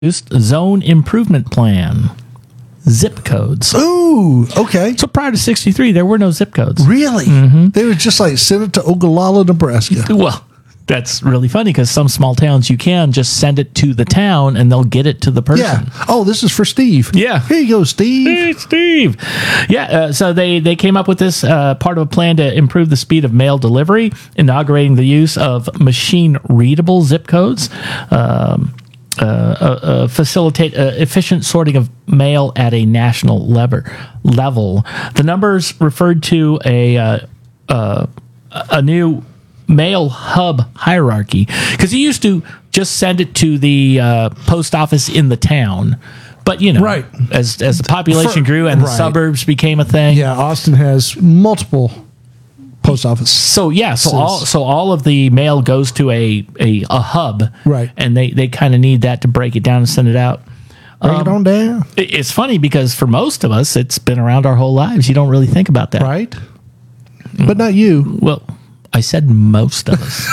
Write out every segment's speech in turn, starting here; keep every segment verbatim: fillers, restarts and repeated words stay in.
Zone Improvement Plan. Zip codes. Ooh, okay. So prior to sixty-three, there were no zip codes. Really? Mm-hmm. They were just like, send it to Ogallala, Nebraska. Well, that's really funny because some small towns you can just send it to the town and they'll get it to the person. Yeah. Oh, this is for Steve. Yeah. Here you go, Steve. Hey, Steve. Yeah. Uh, so they, they came up with this uh, part of a plan to improve the speed of mail delivery, inaugurating the use of machine readable zip codes. Um, Uh, uh, uh, facilitate uh, efficient sorting of mail at a national lever, level. The numbers referred to a uh, uh, a new mail hub hierarchy because you used to just send it to the uh, post office in the town. But, you know, right. as as the population For, grew and right. the suburbs became a thing. Yeah, Austin has multiple post office. So yeah, so all so all of the mail goes to a a, a hub, right? And they, they kind of need that to break it down and send it out. Break um, it on down. It, it's funny because for most of us, it's been around our whole lives. You don't really think about that, right? But not you. Well, I said most of us.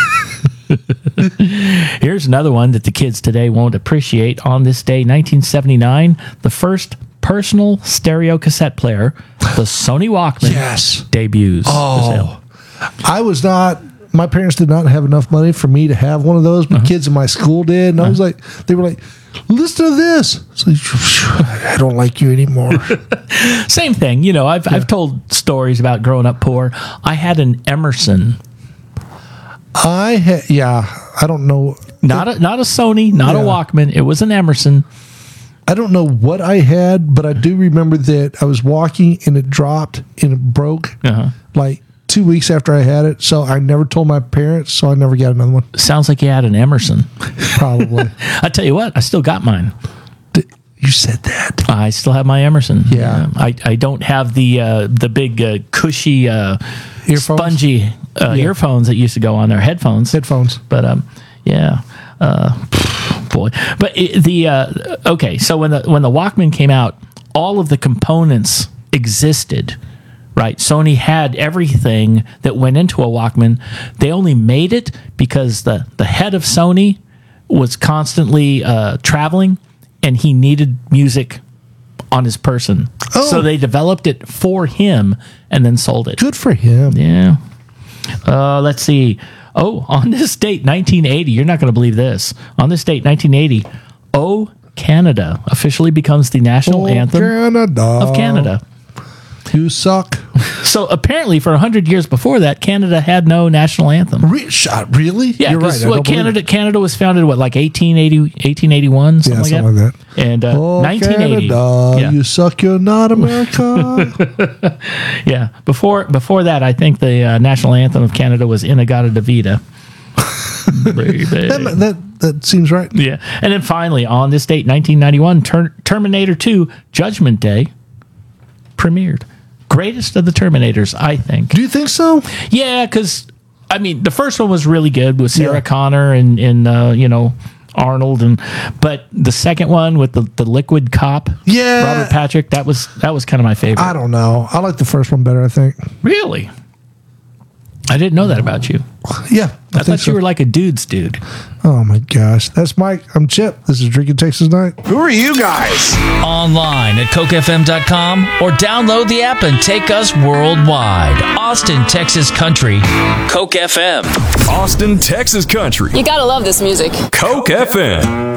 Here's another one that the kids today won't appreciate. On this day, nineteen seventy-nine, the first personal stereo cassette player, the Sony Walkman, yes. debuts. Oh, I was not, my parents did not have enough money for me to have one of those, but uh-huh. kids in my school did. And uh-huh. I was like, they were like, listen to this. So, I don't like you anymore. Same thing. You know, I've, yeah. I've told stories about growing up poor. I had an Emerson. I had, yeah, I don't know. Not a, not a Sony, not yeah. a Walkman. It was an Emerson. I don't know what I had, but I do remember that I was walking and it dropped and it broke uh-huh. like two weeks after I had it. So I never told my parents, so I never got another one. Sounds like you had an Emerson. Probably. I tell you what, I still got mine. You said that. I still have my Emerson. Yeah. Um, I, I don't have the uh, the big uh, cushy, uh, earphones? spongy uh, yeah. earphones that used to go on there. Headphones. Headphones. But um, yeah. Uh, boy. But it, the uh, okay. So when the when the Walkman came out, all of the components existed. Right, Sony had everything that went into a Walkman. They only made it because the the head of Sony was constantly uh, traveling. And he needed music on his person. Oh. So they developed it for him and then sold it. Good for him. Yeah. Uh, let's see. Oh, on this date, nineteen eighty, you're not going to believe this. On this date, nineteen eighty, Oh, Canada officially becomes the national oh, anthem Canada. of Canada. You suck. So apparently, for one hundred years before that, Canada had no national anthem. Re- shot, really? Yeah, you're right. What, Canada Canada was founded, what, like eighteen eighty, eighteen eighty-one, something, yeah, like, something that? like that. And uh, oh, nineteen eighty. Canada, yeah. you suck, you're not America. Yeah, before before that, I think the uh, national anthem of Canada was In-A-Gadda-Da-Vida. Baby. That, that, that seems right. Yeah, and then finally, on this date, nineteen ninety-one, Ter- Terminator two, Judgment Day, premiered. Greatest of the Terminators, I think. Do you think so? Yeah, because, I mean, the first one was really good with Sarah yeah. Connor and, and uh, you know, Arnold, and but the second one with the, the liquid cop, yeah. Robert Patrick, that was that was kind of my favorite. I don't know. I like the first one better, I think. Really? I didn't know that about you. Yeah. I, I thought so. You were like a dude's dude. Oh, my gosh. That's Mike. I'm Chip. This is Drinking Texas Night. Who are you guys? Online at coke f m dot com or download the app and take us worldwide. Austin, Texas Country. Coke F M. Austin, Texas Country. You gotta love this music. Coke F M.